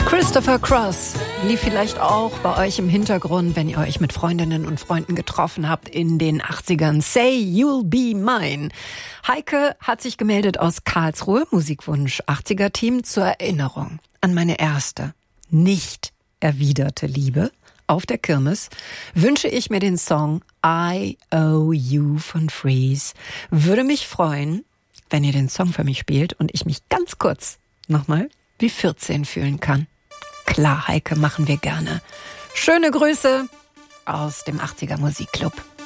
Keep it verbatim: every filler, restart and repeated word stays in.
Christopher Cross lief vielleicht auch bei euch im Hintergrund, wenn ihr euch mit Freundinnen und Freunden getroffen habt in den achtzigern. Say You'll Be Mine. Heike hat sich gemeldet aus Karlsruhe, Musikwunsch achtziger-Team, zur Erinnerung an meine erste, nicht erwiderte Liebe. Auf der Kirmes wünsche ich mir den Song I Owe You von Freeze. Würde mich freuen, wenn ihr den Song für mich spielt und ich mich ganz kurz nochmal wie vierzehn fühlen kann. Klar, Heike, machen wir gerne. Schöne Grüße aus dem achtziger Musikclub.